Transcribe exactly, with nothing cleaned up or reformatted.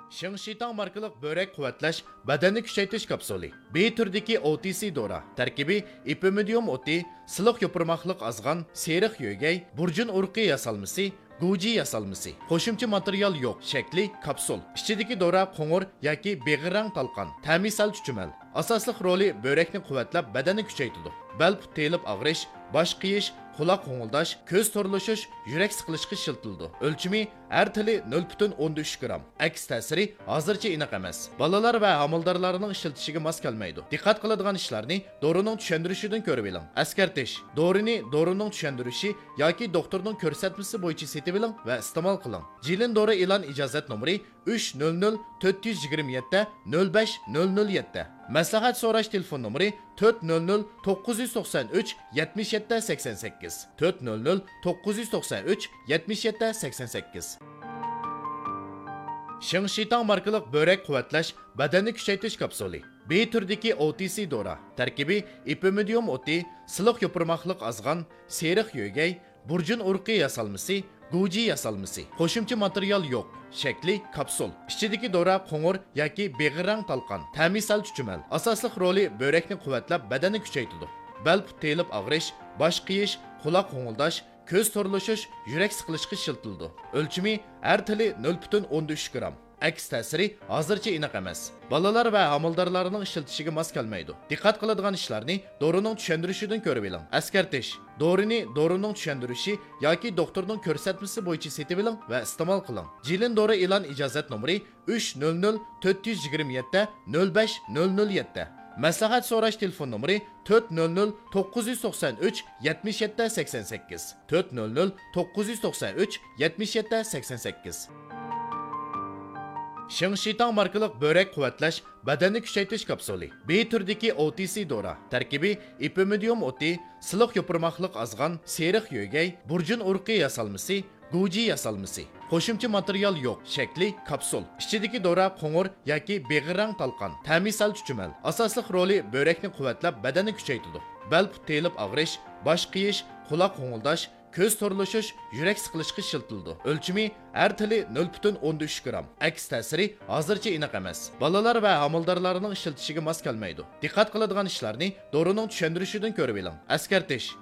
Shingshitang markalık börek quvvatlash, badanni kuchaytirish kapsuli. B turdagi O T C dora. Tarkibi ipimidium o'ti, siliq yo'pirmoqliq azg'an, seriq yo'gay, burjun urqi yasalmasi, Guji yasalmasi. Qo'shimcha material yo'q. Shakli kapsul. Ichidagi dora qo'ng'ir yoki beg'irang talqon. Ta'mi sal chuchumal. Asosli roli börekni quvvatlab, badanni kuchaytiradi. Bel put telib og'rish, bosh qiyish, quloq qo'ng'ildash, ko'z to'rilishish, yurak siqilishga shiltildi. O'lchimi har tili nol butun o'n uch gram. Aks ta'siri hozircha aniq emas. Balalar va homildorlarning ishlatishiga mos kelmaydi. Diqqat qiladigan ishlarni dorining tushuntirishidan ko'rib oling. Askartish. Dorini dorining tushuntirishi yoki doktorning ko'rsatmasi bo'yicha setib oling va iste'mol qiling. Jilin dori e'lon ijozat nomeri uch nol nol to'rt yuz yigirma yetti nol besh nol nol yetti. Maslahat so'rash telefon nomeri to'rt nol nol to'qqiz yuz to'qson uch yetmish yetti sakson sakkiz to'rt nol nol to'qqiz yuz to'qson uch yetmish yetti sakson sakkiz. Shingshitang markalık börek quvvatlash, badanni kuchaytirish kapsuli. B turdagi O T C dora. Tarkibi ipimidium o'ti, siliq yo'pirmoqliq azg'an, seriq yo'gay, burjun urqi yasalmasi, Guji yasalmasi. Qo'shimcha material yo'q. Shakli kapsul. Ichidagi dora qo'ng'ir yoki beg'irang talqon. Ta'mi sal chuchumal. Asosli roli börekni quvvatlab, badanni kuchaytiradi. Bel put telib og'rish, bosh qiyish, quloq qo'ng'ildash, ko'z to'rilishish, yurak siqilishga shiltildi. O'lchimi har tili nol butun o'n uch gram. Aks ta'siri hozircha aniq emas. Balalar va homildorlarning ishlatishiga mos kelmaydi. Diqqat qiladigan ishlarni dorining tushuntirishidan ko'rib oling. Askartish. Dorini dorining tushuntirishi yoki doktorning ko'rsatmasi bo'yicha setib oling va iste'mol qiling. Jilin dori e'lon ijozat nomeri uch nol nol to'rt yuz yigirma yetti nol besh nol nol yetti. Maslahat so'rash telefon nomeri to'rt nol nol to'qqiz yuz to'qson uch yetmish yetti sakson sakkiz to'rt nol nol to'qqiz yuz to'qson uch yetmish yetti sakson sakkiz. Shingshitang markalık börek quvvatlash, badanni kuchaytirish kapsuli. B turdagi O T C dora. Tarkibi ipimidium o'ti, siliq yo'pirmoqliq azg'an, seriq yo'gay, burjun urqi yasalmasi, Guji yasalmasi. Qo'shimcha material yo'q. Shakli kapsul. Ichidagi dora qo'ng'ir yoki beg'irang talqon. Ta'mi sal chuchumal. Asosli roli börekni quvvatlab, badanni kuchaytiradi. Bel put telib og'rish, bosh qiyish, quloq qo'ng'ildash, ko'z to'rilishish, yurak siqilishga shiltildi. O'lchimi har tili nol butun o'n uch gram. Aks ta'siri hozircha aniq emas. Balalar va homildorlarning ishlatishiga mos kelmaydi. Diqqat qiladigan ishlarni dorining tushuntirishidan ko'rib oling. Askartish.